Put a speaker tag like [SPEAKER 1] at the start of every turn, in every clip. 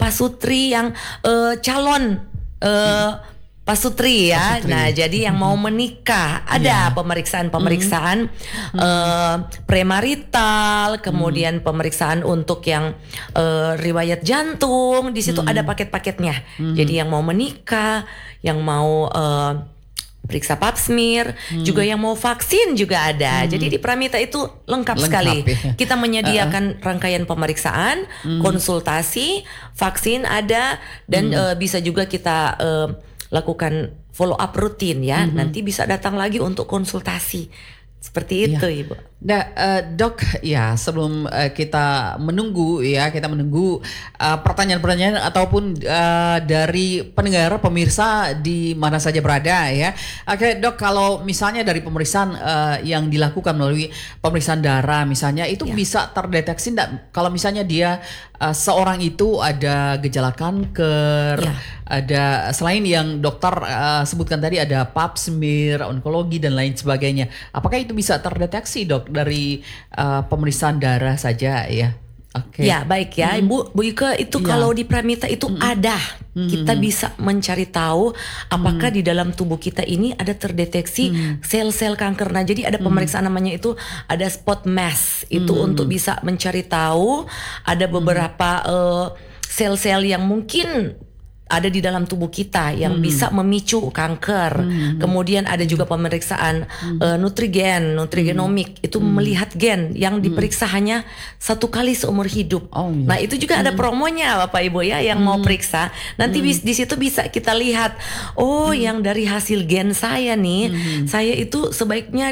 [SPEAKER 1] pasutri yang calon pasutri ya.
[SPEAKER 2] Pasutri.
[SPEAKER 1] Nah, jadi yang mau menikah ada pemeriksaan premarital, kemudian pemeriksaan untuk yang riwayat jantung. Di situ ada paket-paketnya. Jadi yang mau menikah, yang mau periksa pap smear, juga yang mau vaksin juga ada. Jadi di Pramita itu lengkap sekali.
[SPEAKER 2] Ya.
[SPEAKER 1] Kita menyediakan rangkaian pemeriksaan, konsultasi, vaksin ada, dan bisa juga kita lakukan follow up rutin ya. Nanti bisa datang lagi untuk konsultasi. Seperti itu, Ibu.
[SPEAKER 2] Nah, Dok, ya sebelum kita menunggu pertanyaan-pertanyaan ataupun dari pendengar pemirsa di mana saja berada ya. Oke, Dok, kalau misalnya dari pemeriksaan yang dilakukan melalui pemeriksaan darah misalnya itu bisa terdeteksi enggak kalau misalnya dia seorang itu ada gejala kanker, ada selain yang dokter sebutkan tadi ada pap smear, onkologi dan lain sebagainya. Apakah itu bisa terdeteksi, Dok, dari pemeriksaan darah saja ya? Oke.
[SPEAKER 1] Ya, baik ya. Bu Ika, itu kalau di Pramita itu ada. Kita bisa mencari tahu apakah di dalam tubuh kita ini ada terdeteksi sel-sel kanker. Nah, jadi ada pemeriksaan namanya itu ada spot mass. Itu untuk bisa mencari tahu ada beberapa sel-sel yang mungkin ada di dalam tubuh kita yang bisa memicu kanker. Kemudian ada juga pemeriksaan nutrigenomik, itu melihat gen yang diperiksa hanya 1 kali seumur hidup. Nah, itu juga ada promonya Bapak Ibu ya yang mau periksa. Nanti di situ bisa kita lihat, yang dari hasil gen saya nih, saya itu sebaiknya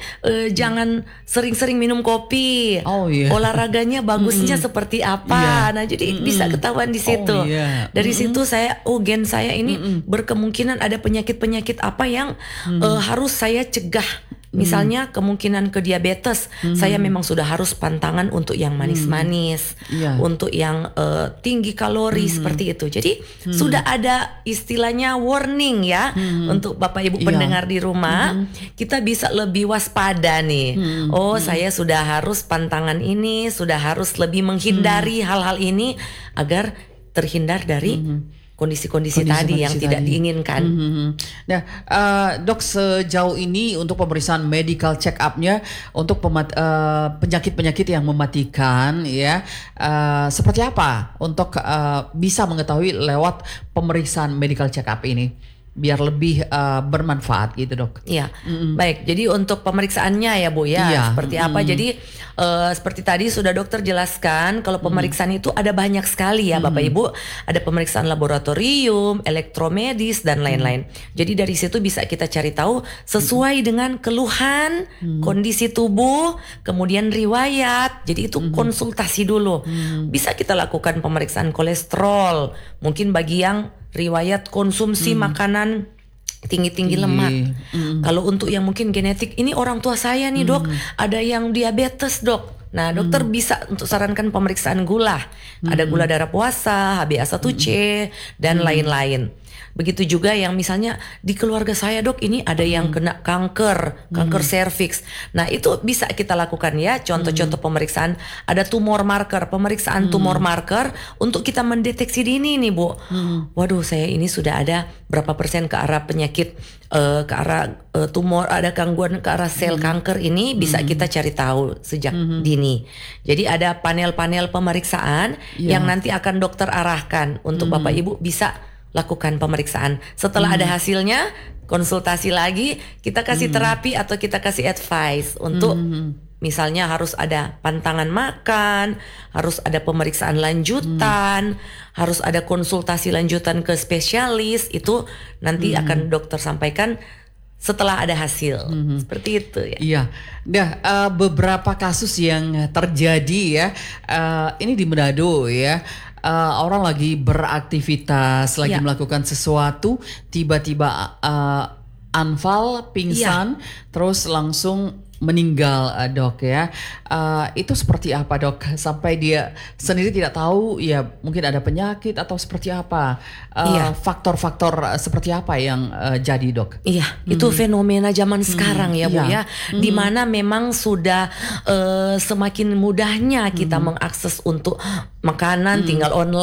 [SPEAKER 1] jangan sering-sering minum kopi. Olahraganya bagusnya seperti apa. Nah, jadi bisa ketahuan di situ. Dari situ gen saya ini berkemungkinan ada penyakit-penyakit apa yang harus saya cegah. Misalnya kemungkinan ke diabetes, saya memang sudah harus pantangan untuk yang manis-manis, untuk yang tinggi kalori seperti itu. Jadi sudah ada istilahnya warning ya untuk Bapak Ibu pendengar di rumah, kita bisa lebih waspada nih. Saya sudah harus pantangan ini, sudah harus lebih menghindari hal-hal ini agar terhindar dari kondisi-kondisi tadi yang tidak diinginkan.
[SPEAKER 2] Nah, Dok, sejauh ini untuk pemeriksaan medical check up-nya untuk penyakit-penyakit yang mematikan ya, seperti apa untuk bisa mengetahui lewat pemeriksaan medical check up ini biar lebih bermanfaat gitu, Dok.
[SPEAKER 1] Iya, baik. Jadi untuk pemeriksaannya ya Bu ya, seperti apa? Jadi seperti tadi sudah dokter jelaskan kalau pemeriksaan itu ada banyak sekali ya Bapak Ibu. Ada pemeriksaan laboratorium, elektromedis dan lain-lain. Jadi dari situ bisa kita cari tahu sesuai dengan keluhan, kondisi tubuh, kemudian riwayat. Jadi itu konsultasi dulu. Bisa kita lakukan pemeriksaan kolesterol, mungkin bagi yang riwayat konsumsi makanan tinggi lemak. Kalau untuk yang mungkin genetik, ini orang tua saya nih Dok, ada yang diabetes Dok. Nah, dokter bisa untuk sarankan pemeriksaan gula. Ada gula darah puasa, HbA1c dan lain-lain. Begitu juga yang misalnya di keluarga saya Dok, ini ada yang kena kanker serviks. Nah, itu bisa kita lakukan ya. Contoh-contoh pemeriksaan, ada tumor marker, pemeriksaan tumor marker untuk kita mendeteksi dini nih Bu. Waduh, saya ini sudah ada berapa persen ke arah penyakit, ke arah tumor, ada gangguan ke arah sel kanker ini, bisa kita cari tahu sejak dini. Jadi ada panel-panel pemeriksaan yang nanti akan dokter arahkan untuk Bapak Ibu bisa lakukan pemeriksaan. Setelah ada hasilnya, konsultasi lagi, kita kasih terapi atau kita kasih advice untuk misalnya harus ada pantangan makan, harus ada pemeriksaan lanjutan, harus ada konsultasi lanjutan ke spesialis. Itu nanti akan dokter sampaikan setelah ada hasil. Seperti itu ya.
[SPEAKER 2] Iya. Nah, beberapa kasus yang terjadi ya, ini di Manado ya. Orang lagi beraktivitas, lagi melakukan sesuatu, tiba-tiba anfal, pingsan, terus langsung meninggal, Dok ya. Itu seperti apa, Dok? Sampai dia sendiri tidak tahu, ya mungkin ada penyakit atau seperti apa? Faktor-faktor seperti apa yang jadi, Dok?
[SPEAKER 1] Iya, itu fenomena zaman sekarang ya Bu ya. Dimana memang sudah semakin mudahnya kita mengakses untuk makanan, tinggal online.